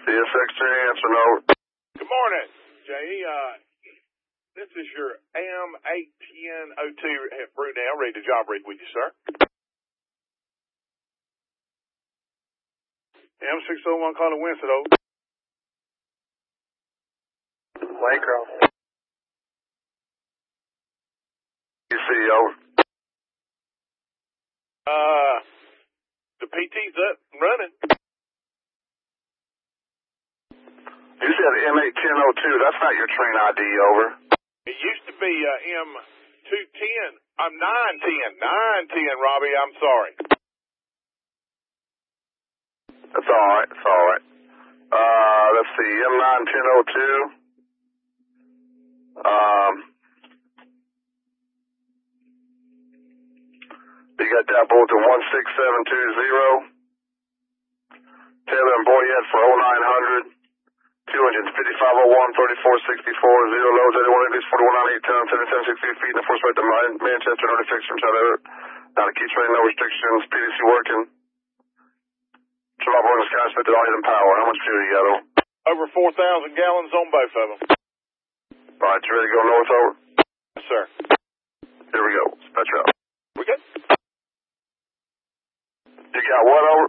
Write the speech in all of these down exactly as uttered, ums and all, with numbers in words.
C S X three, answer no. Good morning, Jay. Uh, this is your M eight ten oh two at Brunel, ready to job read with you, sir. M six oh one calling Winston, over. Waycross. You see, over. Uh, the P T's up and running. You said M eight ten oh two. That's not your train I D, over. It used to be uh, M two ten. I'm nine ten. nine ten, Robbie. I'm sorry. That's all right. That's all right. Uh, let's see. M nine ten oh two. Um, you got that bulletin one six seven two zero. Taylor and Boyette for oh nine hundred. Two engines, fifty-five oh one, thirty-four sixty-four, zero loads, eighty-one English, forty-one nine eight ten, seventy-seven sixty feet, and the force right to Manchester, no defects from Tyler. Now the key train, no restrictions, P D C working. Job on the sky, expected all hidden power. How much fuel you got, over? Over four thousand gallons on both of them. All right, you ready to go north, over? Yes, sir. Here we go. Dispatch out. We good? You got what, over?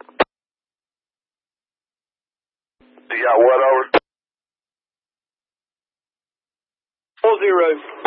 You got what, over? Four zero.